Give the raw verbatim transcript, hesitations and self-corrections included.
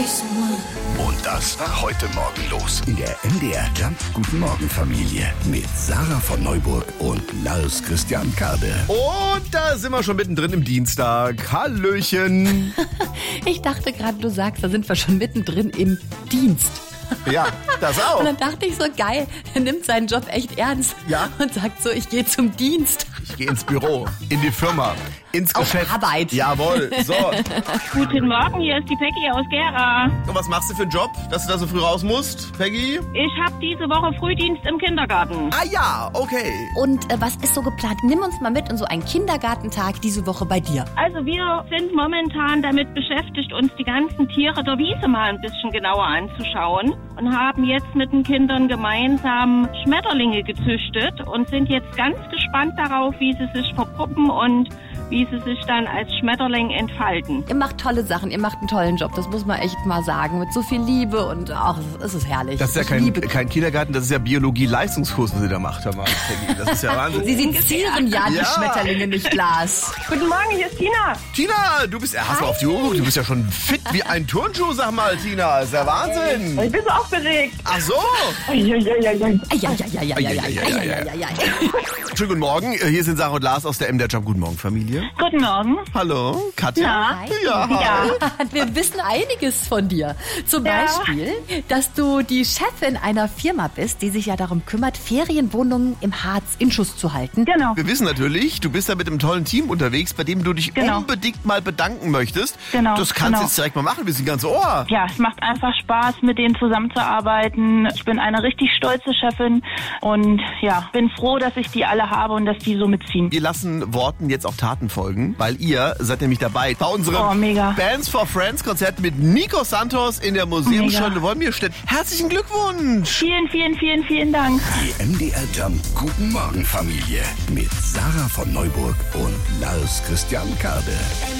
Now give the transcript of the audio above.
Und das war heute Morgen los in der M D R Jump Guten Morgen Familie mit Sarah von Neuburg und Lars Christian Kade. Und da sind wir schon mittendrin im Dienstag. Hallöchen. Ich dachte gerade, du sagst, da sind wir schon mittendrin im Dienst. Ja, das auch. Und dann dachte ich so, geil, er nimmt seinen Job echt ernst. Ja. Und sagt so, ich gehe zum Dienst. Ich gehe ins Büro, in die Firma, ins Auf Geschäft. Arbeit. Jawohl, so. Guten Morgen, hier ist die Peggy aus Gera. Und was machst du für einen Job, dass du da so früh raus musst, Peggy? Ich habe diese Woche Frühdienst im Kindergarten. Ah ja, okay. Und äh, was ist so geplant? Nimm uns mal mit in so einen Kindergartentag diese Woche bei dir. Also wir sind momentan damit beschäftigt, uns die ganzen Tiere der Wiese mal ein bisschen genauer anzuschauen. Und haben jetzt mit den Kindern gemeinsam Schmetterlinge gezüchtet und sind jetzt ganz gespannt darauf, wie sie sich verpuppen und wie sie sich dann als Schmetterling entfalten. Ihr macht tolle Sachen, ihr macht einen tollen Job, das muss man echt mal sagen. Mit so viel Liebe und ach, es ist herrlich. Das ist ja Ich kein, liebe- kein Kindergarten, das ist ja Biologie-Leistungskurs, was sie da macht, Herr Mann, Peggy. Das ist ja Wahnsinn. Sie sezieren ja die Ja. Schmetterlinge nicht, Glas. Guten Morgen, hier ist Tina. Tina, du bist, ja, hast du auf die Uhr geguckt? Du bist ja schon fit wie ein Turnschuh, sag mal, Tina. Das ist ja Wahnsinn. Ich bin so aufgeregt. Ach so. Eieieiei. Eieieiei. Schönen guten Morgen. Hier sind Sarah und Lars aus der M D R Jump Guten Morgen Familie. Guten Morgen. Hallo, Katja. Hi. Ja. Ja. Wir wissen einiges von dir. Zum Ja. Beispiel, dass du die Chefin einer Firma bist, die sich ja darum kümmert, Ferienwohnungen im Harz in Schuss zu halten. Genau. Wir wissen natürlich, du bist da mit einem tollen Team unterwegs, bei dem du dich Genau. unbedingt mal bedanken möchtest. Genau, Das kannst du genau. jetzt direkt mal machen. Wir sind ganz Ohr. Ja, es macht einfach Spaß, mit denen zusammenzuarbeiten. Ich bin eine richtig stolze Chefin und ja, bin froh, dass ich die alle habe und dass die so mitziehen. Wir lassen Worten jetzt auch Taten folgen, weil ihr seid nämlich dabei bei unserem Oh, mega. Bands for Friends Konzert mit Nico Santos in der Museumsschule Wolmirstedt. Herzlichen Glückwunsch! Vielen, vielen, vielen, vielen Dank. Die M D R Jump Guten Morgen Familie mit Sarah von Neuburg und Lars Christian Kade.